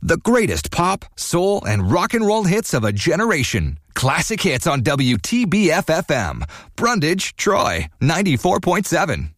The greatest pop, soul, and rock and roll hits of a generation. Classic Hits on WTBF-FM. Brundage, Troy, 94.7.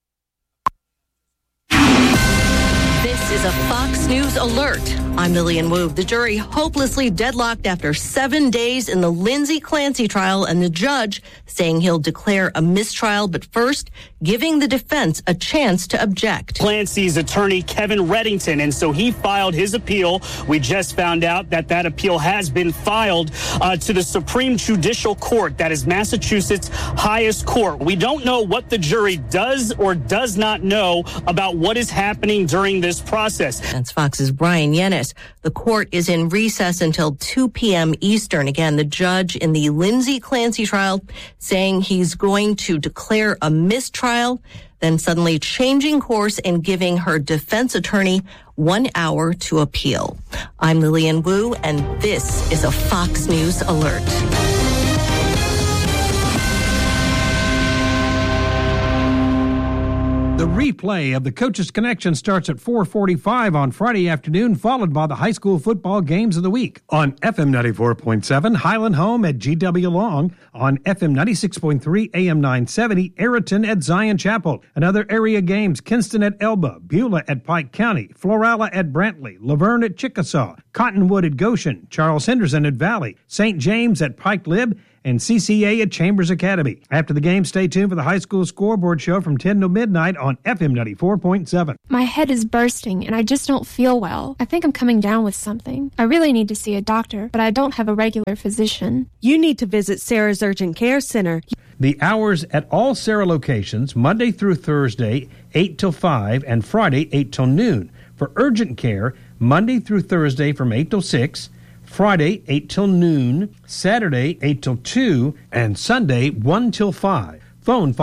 This is a Fox News alert. I'm Lillian Wu. The jury hopelessly deadlocked after 7 days in the Lindsay Clancy trial, and the judge saying he'll declare a mistrial, but first giving the defense a chance to object. Clancy's attorney, Kevin Reddington, and so he filed his appeal. We just found out that appeal has been filed to the Supreme Judicial Court. That is Massachusetts' highest court. We don't know what the jury does or does not know about what is happening during this process. That's Fox's Brian Yennis. The court is in recess until 2 p.m. Eastern. Again, the judge in the Lindsay Clancy trial saying he's going to declare a mistrial, then suddenly changing course and giving her defense attorney 1 hour to appeal. I'm Lillian Wu, and this is a Fox News alert. The replay of the Coach's Connection starts at 4:45 on Friday afternoon, followed by the high school football games of the week on FM 94.7, Highland Home at GW Long, on FM 96.3, AM 970, Ayrton at Zion Chapel. And other area games, Kinston at Elba, Beulah at Pike County, Florala at Brantley, Laverne at Chickasaw, Cottonwood at Goshen, Charles Henderson at Valley, St. James at Pike Lib, and CCA at Chambers Academy. After the game, stay tuned for the high school scoreboard show from 10 to midnight on FM 94.7. My head is bursting and I just don't feel well. I think I'm coming down with something. I really need to see a doctor, but I don't have a regular physician. You need to visit Sarah's Urgent Care Center. The hours at all Sarah locations, Monday through Thursday, 8 till 5, and Friday, 8 till noon. For urgent care, Monday through Thursday from 8 till 6, Friday, 8 till noon, Saturday, 8 till 2, and Sunday, 1 till 5. Phone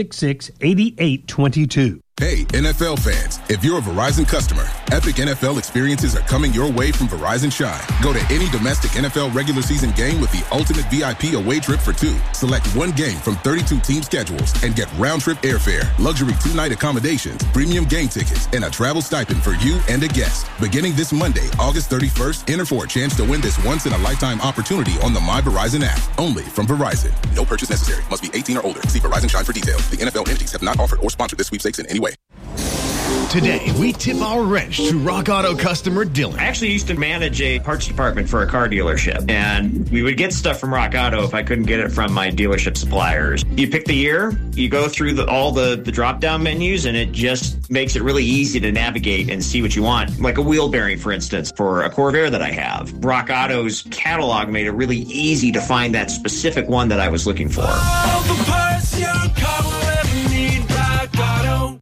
566-8822. Hey, NFL fans, if you're a Verizon customer, epic NFL experiences are coming your way from Verizon Shine. Go to any domestic NFL regular season game with the ultimate VIP away trip for two. Select one game from 32 team schedules and get round-trip airfare, luxury two-night accommodations, premium game tickets, and a travel stipend for you and a guest. Beginning this Monday, August 31st, enter for a chance to win this once-in-a-lifetime opportunity on the My Verizon app. Only from Verizon. No purchase necessary. Must be 18 or older. See Verizon Shine for details. The NFL entities have not offered or sponsored this sweepstakes in any way. Today, we tip our wrench to Rock Auto customer Dylan. I actually used to manage a parts department for a car dealership, and we would get stuff from Rock Auto if I couldn't get it from my dealership suppliers. You pick the year, you go through all the drop-down menus, and it just makes it really easy to navigate and see what you want. Like a wheel bearing, for instance, for a Corvair that I have. Rock Auto's catalog made it really easy to find that specific one that I was looking for. All the parts your car will ever need, Rock Auto.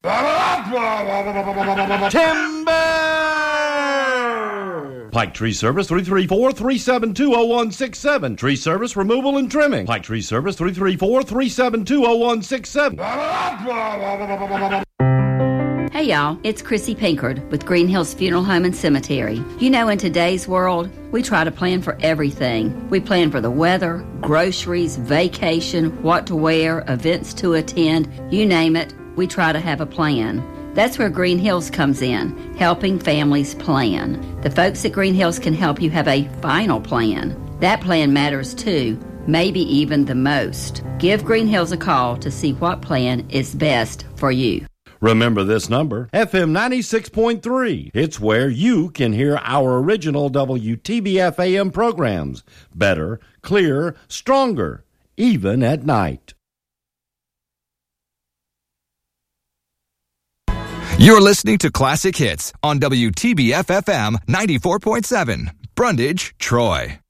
Timber! Pike Tree Service 334-372-0167. Tree Service Removal and Trimming. Pike Tree Service 334-372-0167. Hey y'all, it's Chrissy Pinkard with Green Hills Funeral Home and Cemetery. You know, in today's world, we try to plan for everything. We plan for the weather, groceries, vacation, what to wear, events to attend, you name it. We try to have a plan. That's where Green Hills comes in, helping families plan. The folks at Green Hills can help you have a final plan. That plan matters too, maybe even the most. Give Green Hills a call to see what plan is best for you. Remember this number, FM 96.3. It's where you can hear our original WTBF AM programs. Better, clearer, stronger, even at night. You're listening to Classic Hits on WTBF-FM 94.7, Brundage, Troy.